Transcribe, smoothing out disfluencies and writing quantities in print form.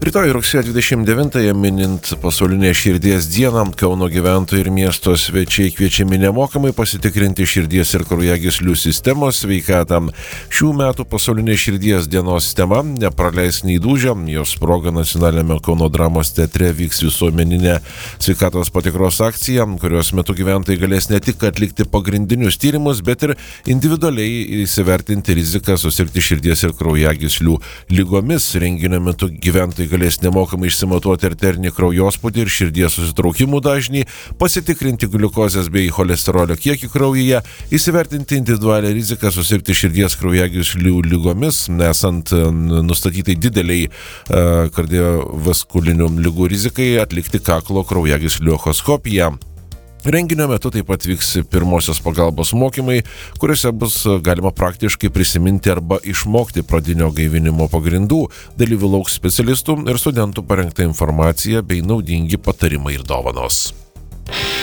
Rytoj rugsėjo 29-ąją minint pasaulinę širdies dieną, Kauno gyventojai ir miesto svečiai kviečiami nemokamai pasitikrinti širdies ir kraujagyslių sistemos sveikatą. Šių metų pasaulinė širdies dienos tema – nepraleis nei dūžio. Jos proga nacionaliniame Kauno dramos teatre vyks visuomeninė sveikatos patikros akcija, kurios metu gyventojai galės ne tik atlikti pagrindinius tyrimus, bet ir individualiai įsivertinti riziką susirgti širdies ir kraujagyslių lygomis. Renginio metu gyventojai galės nemokamai išsimatuoti arterinį kraujospūdį ir širdies susitraukimų dažnį, pasitikrinti gliukozės bei cholesterolio kiekį kraujyje, įsivertinti individualią riziką susirgti širdies kraujagyslių lygomis, nesant nustatytai dideliai kardiovaskulinių ligų rizikai, atlikti kaklo kraujagyslių echoskopiją. Renginio metu taip pat vyks pirmosios pagalbos mokymai, kuriuose bus galima praktiškai prisiminti arba išmokti pradinio gaivinimo pagrindų. Dalyvių lauks specialistų ir studentų parengta informacija bei naudingi patarimai ir dovanos.